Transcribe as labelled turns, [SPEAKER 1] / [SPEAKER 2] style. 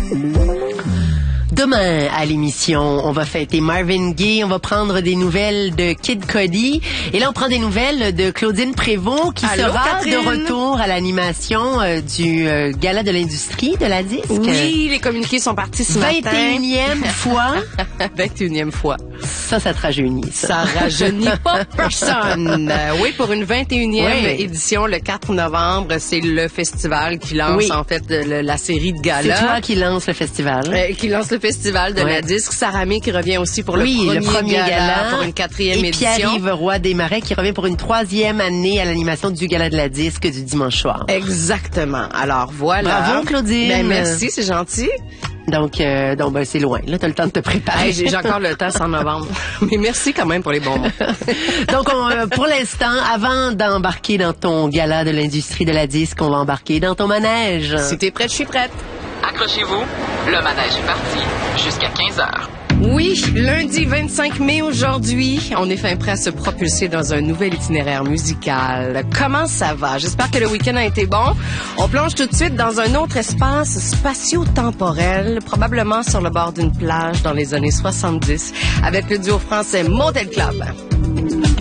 [SPEAKER 1] Demain, à l'émission, on va fêter Marvin Gaye, on va prendre des nouvelles de Kid Cudi. Et là, on prend des nouvelles de Claudine Prévost, qui
[SPEAKER 2] Allô,
[SPEAKER 1] sera
[SPEAKER 2] Catherine?
[SPEAKER 1] de retour à l'animation du Gala de l'industrie de la disque.
[SPEAKER 2] Oui, les communiqués sont partis ce matin.
[SPEAKER 1] 21e fois.
[SPEAKER 2] 21e fois.
[SPEAKER 1] Ça te rajeunit, ça.
[SPEAKER 2] Ça rajeunit pas personne. Oui, pour une 21e édition, le 4 novembre, c'est le festival qui lance en fait la série de galas.
[SPEAKER 1] C'est toi qui lance le festival.
[SPEAKER 2] Qui lance le festival de la disque. Sarah May qui revient aussi pour le premier gala pour une 4e édition.
[SPEAKER 1] Et Pierre-Yves Roy Desmarais qui revient pour une 3e année à l'animation du Gala de la disque du dimanche soir.
[SPEAKER 2] Exactement. Alors voilà.
[SPEAKER 1] Bravo Claudine.
[SPEAKER 2] Ben merci, c'est gentil.
[SPEAKER 1] Donc ben, c'est loin. Là, t'as le temps de te préparer.
[SPEAKER 2] Hey, j'ai encore le temps, c'est en novembre. Mais merci quand même pour les bons mots.
[SPEAKER 1] Donc, pour l'instant, avant d'embarquer dans ton gala de l'industrie de la disque, on va embarquer dans ton manège.
[SPEAKER 2] Si t'es prête, je suis prête.
[SPEAKER 3] Accrochez-vous, le manège est parti jusqu'à 15h.
[SPEAKER 2] Oui, lundi 25 mai aujourd'hui, on est fin prêt à se propulser dans un nouvel itinéraire musical. Comment ça va? J'espère que le week-end a été bon. On plonge tout de suite dans un autre espace spatio-temporel, probablement sur le bord d'une plage dans les années 70, avec le duo français Motel Club.